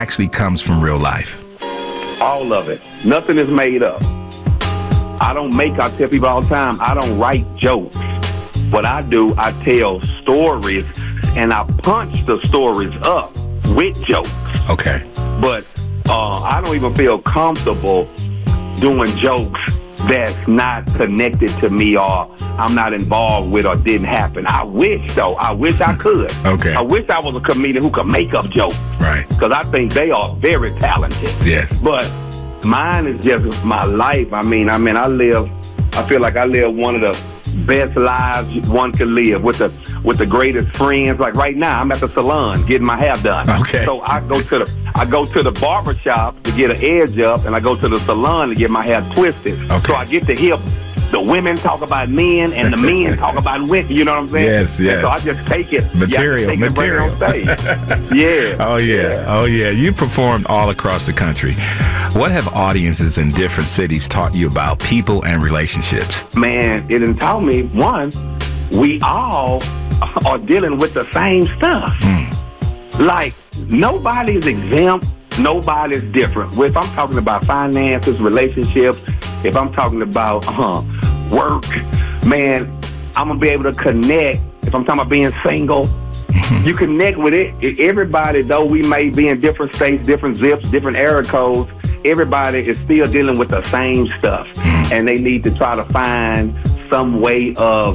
actually comes from real life? All of it. Nothing is made up. I tell people all the time, I don't write jokes. What I do, I tell stories, and I punch the stories up with jokes. Okay. But I don't even feel comfortable doing jokes that's not connected to me or I'm not involved with or didn't happen. I wish, though. I wish I could. Okay. I wish I was a comedian who could make up jokes. Right. Because I think they are very talented. Yes. But mine is just my life. I feel like I live one of the best lives one could live with the greatest friends. Like right now, I'm at the salon getting my hair done. Okay. So I go to the barber shop to get an edge up, and I go to the salon to get my hair twisted. Okay. So I get to hear the women talk about men and the men talk about women. You know what I'm saying? Yes, yes. And so I just take it. Material. Bring it on stage. Yeah. Oh, yeah. Oh, yeah. You performed all across the country. What have audiences in different cities taught you about people and relationships? Man, it done taught me, one, we all are dealing with the same stuff. Like, nobody's exempt. Nobody's different. If I'm talking about finances, relationships, if I'm talking about work, man, I'm going to be able to connect. If I'm talking about being single, you connect with it. Everybody, though we may be in different states, different zips, different area codes, everybody is still dealing with the same stuff. And they need to try to find some way of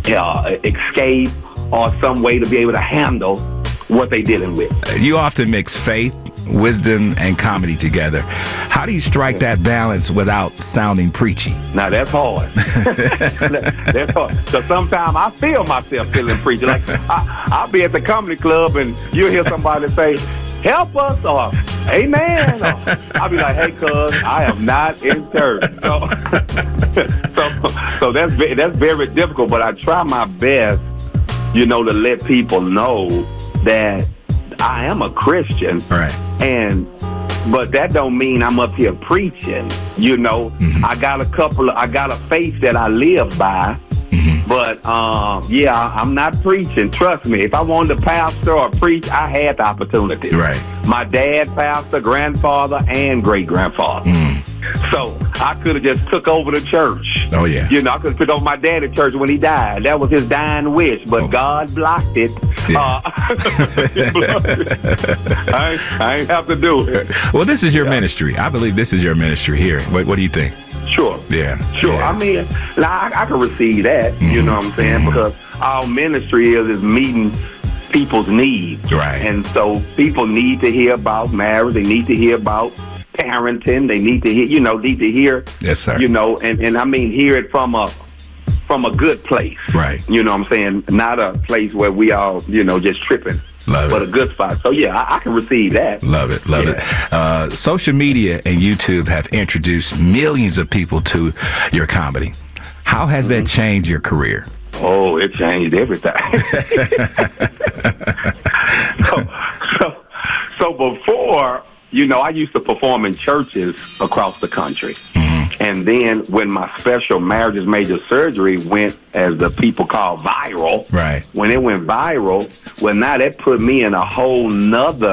escape or some way to be able to handle what they're dealing with. You often mix faith, wisdom, and comedy together. How do you strike that balance without sounding preachy? Now, that's hard. That's hard. So sometimes I feel myself feeling preachy. Like, I'll be at the comedy club and you'll hear somebody say, help us, or amen. Or I'll be like, hey, cuz, I am not in church. So that's very difficult, but I try my best, to let people know that I am a Christian. Right. But that don't mean I'm up here preaching, I got a faith that I live by. But, I'm not preaching. Trust me, if I wanted to pastor or preach, I had the opportunity. Right. My dad pastor, grandfather, and great-grandfather. So I could have just took over the church. Oh, yeah. I could have took over my dad's church when he died. That was his dying wish, but God blocked it. Yeah. I ain't have to do it. Well, this is your ministry. I believe this is your ministry here. What do you think? Sure. Yeah. Sure. Yeah. I mean, I can receive that, you know what I'm saying? Because our ministry is meeting people's needs. Right. And so people need to hear about marriage. They need to hear about parenting. They need to hear, Yes, sir. And I mean, hear it from a good place. Right. You know what I'm saying? Not a place where we all, just tripping. Love but it. A good spot. So, yeah, I can receive that. Love it. Love it. Social media and YouTube have introduced millions of people to your comedy. How has that changed your career? Oh, it changed everything. So before, I used to perform in churches across the country. And then when my special Marriage is Major Surgery went, as the people call, viral, right? When it went viral, well, now that put me in a whole nother